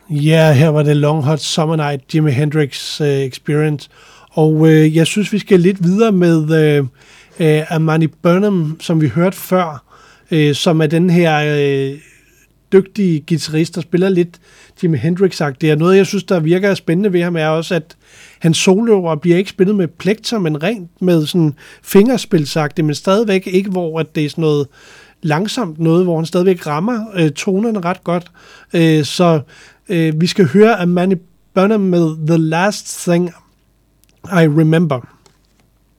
Ja, her var det Long Hot Summer Night, Jimi Hendrix Experience. Og jeg synes, vi skal lidt videre med Amani Burnham, som vi hørte før, som er den her dygtige guitarist, der spiller lidt Jimi Hendrix-agtigt. Og noget, jeg synes, der virker spændende ved ham, er også, at hans soloer bliver ikke spillet med plekter, men rent med sådan fingerspilsagtigt, men stadigvæk ikke, hvor at det er sådan noget langsomt noget, hvor han stadigvæk rammer tonerne ret godt. Så vi skal høre Amani Burnham med The Last Thing I Remember.